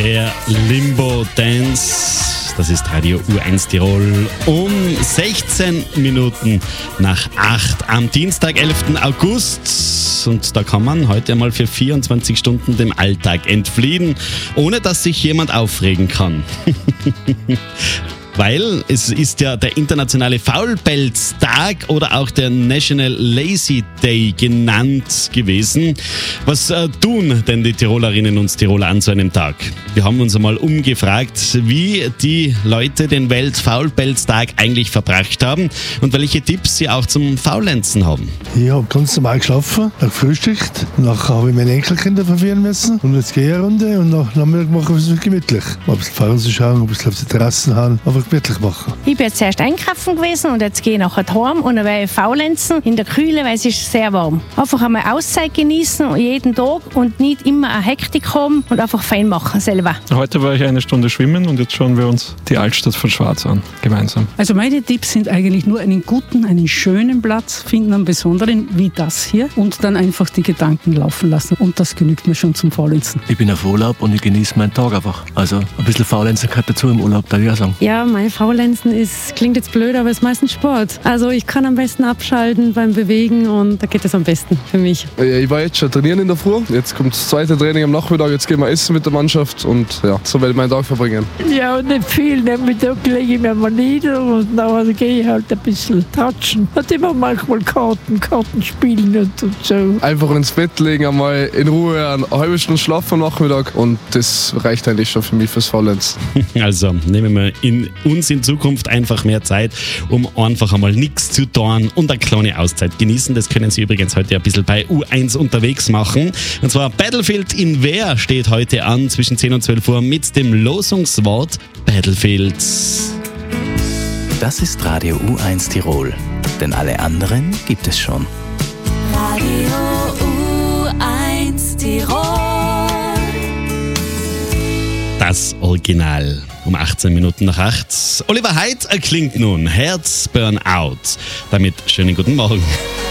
Der Limbo Dance, das ist Radio U1 Tirol um 16 Minuten nach 8 am Dienstag, 11. August. Und da kann man heute einmal für 24 Stunden dem Alltag entfliehen, ohne dass sich jemand aufregen kann. Weil es ist ja der internationale Faulpelztag oder auch der National Lazy Day genannt gewesen. Was tun denn die Tirolerinnen und Tiroler an so einem Tag? Wir haben uns einmal umgefragt, wie die Leute den Weltfaulpelztag eigentlich verbracht haben und welche Tipps sie auch zum Faulenzen haben. Ich habe ganz normal geschlafen, gefrühstückt, nachher habe ich meine Enkelkinder verführen müssen und jetzt gehe ich eine Runde und nach Nachmittag mache ich es gemütlich. Ein bisschen Fernsehen schauen, ein bisschen auf die Terrassen haben, aber gemütlich machen. Ich bin jetzt zuerst einkaufen gewesen und jetzt gehe ich nachher heim und dann werde ich faulenzen in der Kühle, weil es ist sehr warm. Einfach einmal Auszeit genießen jeden Tag und nicht immer eine Hektik haben und einfach fein machen selber. Heute war ich eine Stunde schwimmen und jetzt schauen wir uns die Altstadt von Schwarz an, gemeinsam. Also meine Tipps sind eigentlich nur einen guten, einen schönen Platz finden, einen besonderen wie das hier und dann einfach die Gedanken laufen lassen und das genügt mir schon zum Faulenzen. Ich bin auf Urlaub und ich genieße meinen Tag einfach. Also ein bisschen Faulenzen gehört dazu im Urlaub, darf ich auch sagen. Ja, mein Faulenzen klingt jetzt blöd, aber ist meistens Sport. Also ich kann am besten abschalten beim Bewegen und da geht es am besten für mich. Ich war jetzt schon trainieren in der Früh, jetzt kommt das zweite Training am Nachmittag, jetzt gehen wir essen mit der Mannschaft und ja, so werde ich meinen Tag verbringen. Ja, nicht viel, Nachmittag lege ich mir mal nieder und dann gehe ich halt ein bisschen touchen und immer manchmal Karten spielen und so. Einfach ins Bett legen, einmal in Ruhe eine halbe Stunde schlafen am Nachmittag und das reicht eigentlich schon für mich fürs Faulenzen. Also nehmen wir uns in Zukunft einfach mehr Zeit, um einfach einmal nichts zu tun und eine kleine Auszeit genießen. Das können Sie übrigens heute ein bisschen bei U1 unterwegs machen. Und zwar Battlefield in Wehr steht heute an zwischen 10 und 12 Uhr mit dem Losungswort Battlefield. Das ist Radio U1 Tirol, denn alle anderen gibt es schon. Radio U1 Tirol. Das Original. Um 18 Minuten nach 8. Oliver Heid klingt nun Herz Burnout. Damit schönen guten Morgen.